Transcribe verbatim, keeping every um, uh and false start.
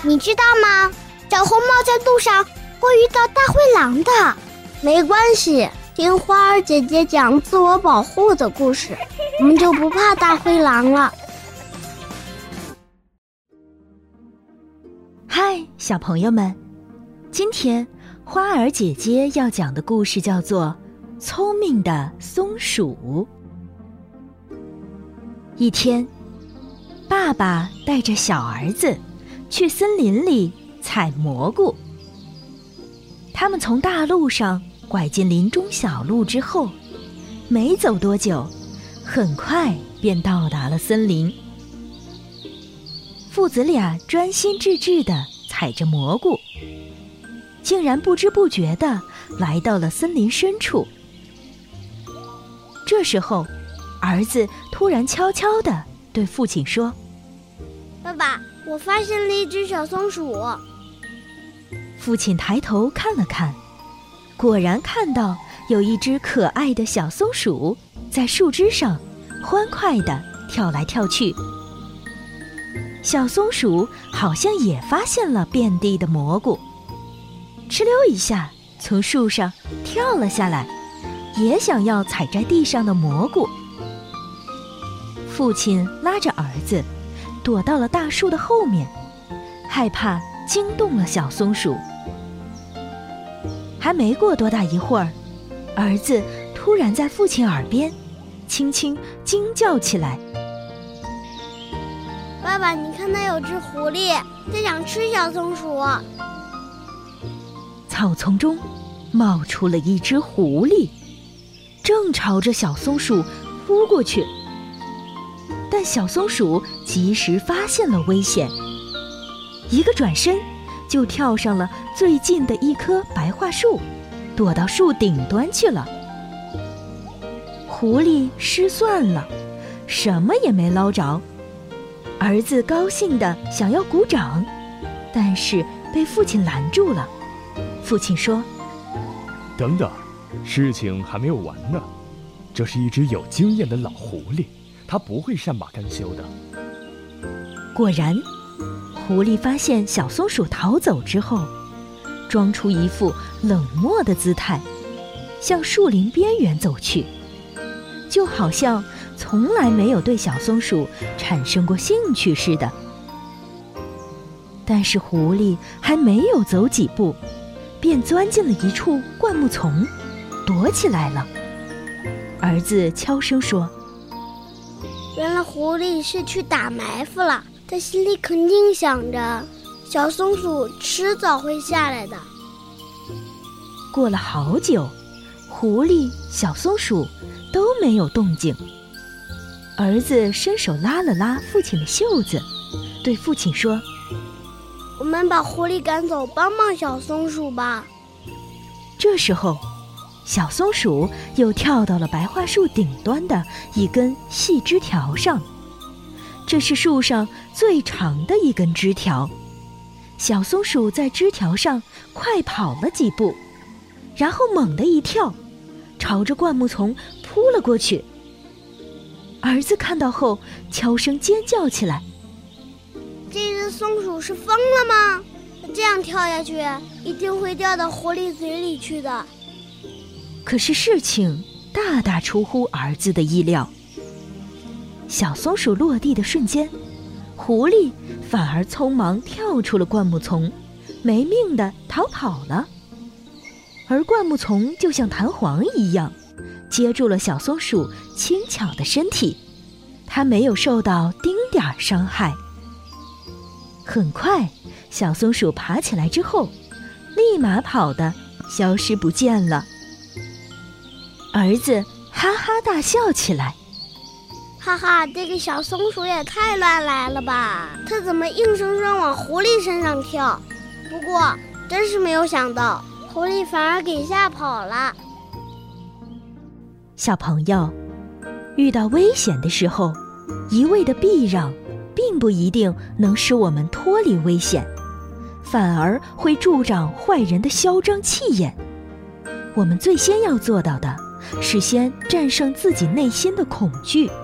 你知道吗？小红帽在路上会遇到大灰狼的。没关系，听花儿姐姐讲自我保护的故事，我们就不怕大灰狼了。 嗨，小朋友们，今天花儿姐姐要讲的故事叫做《聪明的松鼠》。一天，爸爸带着小儿子去森林里采蘑菇。他们从大路上拐进林中小路之后，没走多久，很快便到达了森林。父子俩专心致志地采着蘑菇，竟然不知不觉地来到了森林深处。这时候，儿子突然悄悄地对父亲说：“ 爸爸，我发现了一只小松鼠。” 父亲抬头看了看，果然看到有一只可爱的小松鼠在树枝上欢快地跳来跳去。小松鼠好像也发现了遍地的蘑菇，哧溜一下从树上跳了下来，也想要采摘地上的蘑菇。父亲拉着儿子躲到了大树的后面，害怕惊动了小松鼠。还没过多大一会儿，儿子突然在父亲耳边轻轻惊叫起来：“ 爸爸，你看那有只狐狸在想吃小松鼠。” 草丛中冒出了一只狐狸，正朝着小松鼠扑过去。但小松鼠及时发现了危险，一个转身就跳上了最近的一棵白桦树，躲到树顶端去了。狐狸失算了，什么也没捞着。儿子高兴地想要鼓掌，但是被父亲拦住了。父亲说：“ 等等，事情还没有完呢。这是一只有经验的老狐狸，它不会善罢甘休的。” 果然，狐狸发现小松鼠逃走之后，装出一副冷漠的姿态，向树林边缘走去，就好像从来没有对小松鼠产生过兴趣似的。但是狐狸还没有走几步，便钻进了一处灌木丛，躲起来了。儿子悄声说：“ 原来狐狸是去打埋伏了，他心里肯定想着小松鼠迟早会下来的。” 过了好久，狐狸、小松鼠都没有动静。儿子伸手拉了拉父亲的袖子，对父亲说：“ 我们把狐狸赶走，帮帮小松鼠吧。” 这时候，小松鼠又跳到了白桦树顶端的一根细枝条上，这是树上最长的一根枝条。小松鼠在枝条上快跑了几步，然后猛地一跳，朝着灌木丛扑了过去。儿子看到后悄声尖叫起来：“ 这只松鼠是疯了吗？这样跳下去一定会掉到狐狸嘴里去的。” 可是事情大大出乎儿子的意料。小松鼠落地的瞬间，狐狸反而匆忙跳出了灌木丛，没命地逃跑了。而灌木丛就像弹簧一样，接住了小松鼠轻巧的身体，它没有受到丁点儿伤害。很快，小松鼠爬起来之后，立马跑得消失不见了。儿子哈哈大笑起来：“ 哈哈，这个小松鼠也太乱来了吧，它怎么硬生生往狐狸身上跳？不过真是没有想到，狐狸反而给吓跑了。” 小朋友，遇到危险的时候，一味的避让并不一定能使我们脱离危险，反而会助长坏人的嚣张气焰。我们最先要做到的是先战胜自己内心的恐惧，